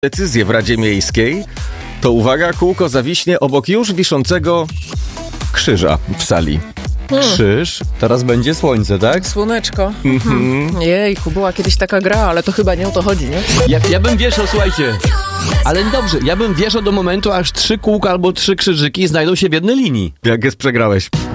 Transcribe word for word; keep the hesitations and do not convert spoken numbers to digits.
decyzję w Radzie Miejskiej, to uwaga, kółko zawiśnie obok już wiszącego krzyża w sali. Hmm. Krzyż, teraz będzie słońce, tak? Słoneczko. Mhm. Jejku, była kiedyś taka gra, ale to chyba nie o to chodzi, nie? Ja, ja bym wieszał, słuchajcie. Ale dobrze, ja bym wieszał do momentu, aż trzy kółka albo trzy krzyżyki znajdą się w jednej linii. Jak jest przegrałeś?